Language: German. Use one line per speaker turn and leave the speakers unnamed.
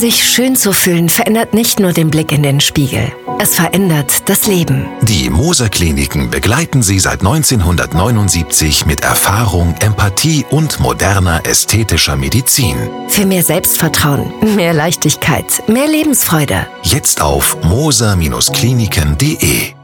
Sich schön zu fühlen verändert nicht nur den Blick in den Spiegel. Es verändert das Leben.
Die Moser Kliniken begleiten Sie seit 1979 mit Erfahrung, Empathie und moderner ästhetischer Medizin.
Für mehr Selbstvertrauen, mehr Leichtigkeit, mehr Lebensfreude.
Jetzt auf moser-kliniken.de.